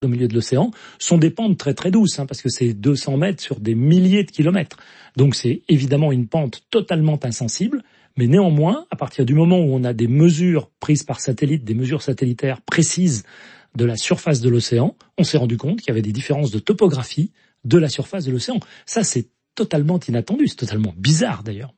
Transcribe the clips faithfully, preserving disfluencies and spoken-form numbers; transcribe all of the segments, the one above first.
au milieu de l'océan, sont des pentes très très douces, hein, parce que c'est deux cents mètres sur des milliers de kilomètres. Donc c'est évidemment une pente totalement insensible, mais néanmoins, à partir du moment où on a des mesures prises par satellite, des mesures satellitaires précises de la surface de l'océan, on s'est rendu compte qu'il y avait des différences de topographie de la surface de l'océan. Ça, c'est totalement inattendu, c'est totalement bizarre d'ailleurs.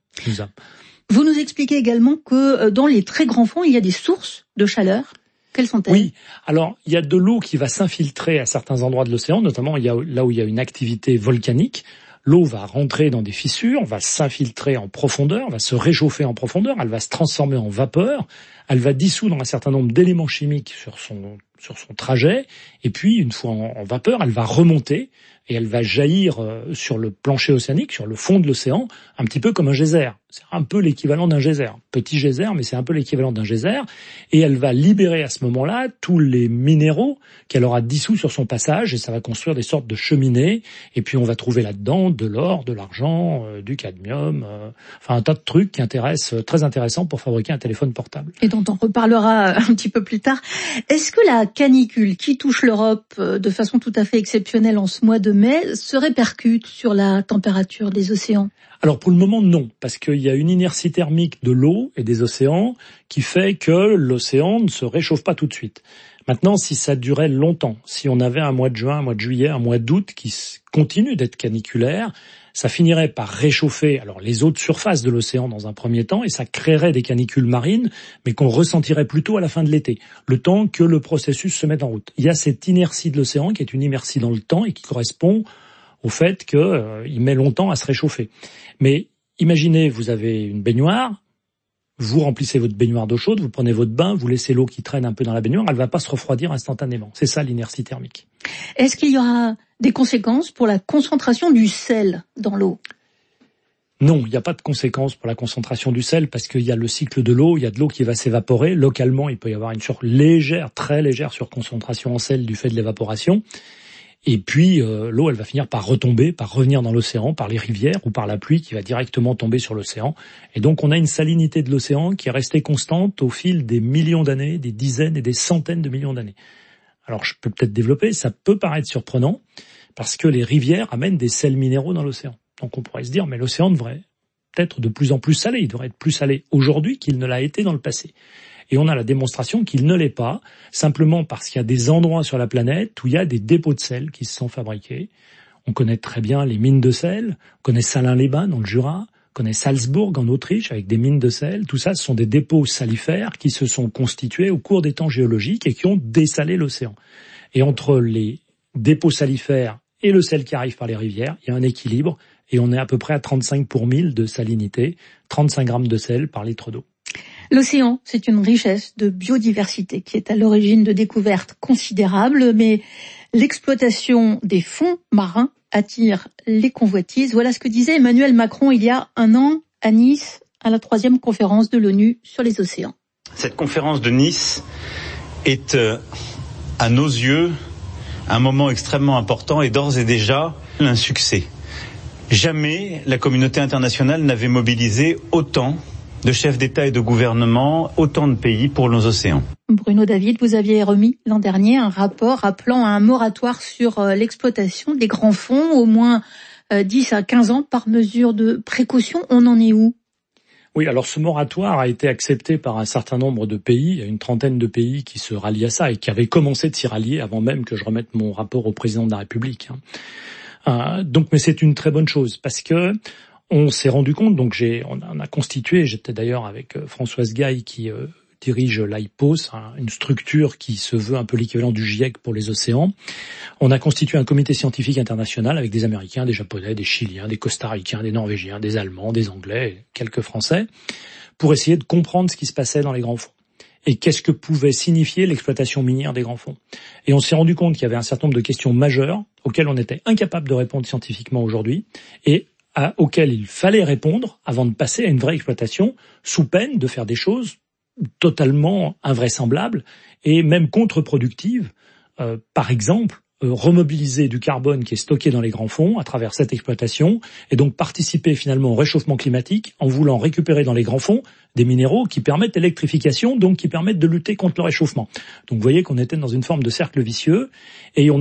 Vous nous expliquez également que dans les très grands fonds, il y a des sources de chaleur. Quelles sont-elles ? Oui, alors il y a de l'eau qui va s'infiltrer à certains endroits de l'océan, notamment il y a, là où il y a une activité volcanique. L'eau va rentrer dans des fissures, va s'infiltrer en profondeur, va se réchauffer en profondeur, elle va se transformer en vapeur, elle va dissoudre un certain nombre d'éléments chimiques sur son, sur son trajet, et puis une fois en, en vapeur, elle va remonter et elle va jaillir sur le plancher océanique, sur le fond de l'océan, un petit peu comme un geyser. C'est un peu l'équivalent d'un geyser. Petit geyser, mais c'est un peu l'équivalent d'un geyser. Et elle va libérer à ce moment-là tous les minéraux qu'elle aura dissous sur son passage, et ça va construire des sortes de cheminées. Et puis on va trouver là-dedans de l'or, de l'argent, euh, du cadmium, euh, enfin un tas de trucs qui intéressent, très intéressants pour fabriquer un téléphone portable. Et dont on reparlera un petit peu plus tard. Est-ce que la canicule qui touche l'Europe de façon tout à fait exceptionnelle en ce mois de mai se répercute sur la température des océans ? Alors pour le moment non, parce qu'il y a une inertie thermique de l'eau et des océans qui fait que l'océan ne se réchauffe pas tout de suite. Maintenant, si ça durait longtemps, si on avait un mois de juin, un mois de juillet, un mois d'août qui continue d'être caniculaire, ça finirait par réchauffer alors les eaux de surface de l'océan dans un premier temps, et ça créerait des canicules marines, mais qu'on ressentirait plutôt à la fin de l'été, le temps que le processus se mette en route. Il y a cette inertie de l'océan qui est une inertie dans le temps et qui correspond au fait qu'il euh, met longtemps à se réchauffer. Mais imaginez, vous avez une baignoire, vous remplissez votre baignoire d'eau chaude, vous prenez votre bain, vous laissez l'eau qui traîne un peu dans la baignoire, elle ne va pas se refroidir instantanément. C'est ça l'inertie thermique. Est-ce qu'il y aura des conséquences pour la concentration du sel dans l'eau ? Non, il n'y a pas de conséquences pour la concentration du sel parce qu'il y a le cycle de l'eau, il y a de l'eau qui va s'évaporer. Localement, il peut y avoir une sur légère, très légère surconcentration en sel du fait de l'évaporation. Et puis euh, l'eau, elle va finir par retomber, par revenir dans l'océan, par les rivières ou par la pluie qui va directement tomber sur l'océan. Et donc on a une salinité de l'océan qui est restée constante au fil des millions d'années, des dizaines et des centaines de millions d'années. Alors je peux peut-être développer, ça peut paraître surprenant, parce que les rivières amènent des sels minéraux dans l'océan. Donc on pourrait se dire, mais l'océan devrait être de plus en plus salé, il devrait être plus salé aujourd'hui qu'il ne l'a été dans le passé. Et on a la démonstration qu'il ne l'est pas, simplement parce qu'il y a des endroits sur la planète où il y a des dépôts de sel qui se sont fabriqués. On connaît très bien les mines de sel, on connaît Salins-les-Bains dans le Jura, on connaît Salzbourg en Autriche avec des mines de sel. Tout ça, ce sont des dépôts salifères qui se sont constitués au cours des temps géologiques et qui ont dessalé l'océan. Et entre les dépôts salifères et le sel qui arrive par les rivières, il y a un équilibre et on est à peu près à trente-cinq pour mille de salinité, trente-cinq grammes de sel par litre d'eau. L'océan, c'est une richesse de biodiversité qui est à l'origine de découvertes considérables, mais l'exploitation des fonds marins attire les convoitises. Voilà ce que disait Emmanuel Macron il y a un an à Nice, à la troisième conférence de l'ONU sur les océans. Cette conférence de Nice est, euh, à nos yeux, un moment extrêmement important et d'ores et déjà un succès. Jamais la communauté internationale n'avait mobilisé autant de chefs d'État et de gouvernement, autant de pays pour nos océans. Bruno David, vous aviez remis l'an dernier un rapport appelant à un moratoire sur l'exploitation des grands fonds, au moins dix à quinze ans par mesure de précaution. On en est où ? Oui, alors ce moratoire a été accepté par un certain nombre de pays. Il y a une trentaine de pays qui se rallient à ça et qui avaient commencé de s'y rallier avant même que je remette mon rapport au président de la République. Euh, donc, mais c'est une très bonne chose parce que on s'est rendu compte, donc j'ai, on a constitué, j'étais d'ailleurs avec Françoise Gaille qui euh, dirige l'I P O S, hein, une structure qui se veut un peu l'équivalent du GIEC pour les océans. On a constitué un comité scientifique international avec des Américains, des Japonais, des Chiliens, des Costaricains, des Norvégiens, des Allemands, des Anglais, quelques Français, pour essayer de comprendre ce qui se passait dans les grands fonds. Et qu'est-ce que pouvait signifier l'exploitation minière des grands fonds. Et on s'est rendu compte qu'il y avait un certain nombre de questions majeures auxquelles on était incapable de répondre scientifiquement aujourd'hui, et À, auquel il fallait répondre avant de passer à une vraie exploitation, sous peine de faire des choses totalement invraisemblables et même contre-productives. Euh, par exemple, euh, remobiliser du carbone qui est stocké dans les grands fonds à travers cette exploitation et donc participer finalement au réchauffement climatique en voulant récupérer dans les grands fonds des minéraux qui permettent l'électrification, donc qui permettent de lutter contre le réchauffement. Donc vous voyez qu'on était dans une forme de cercle vicieux et on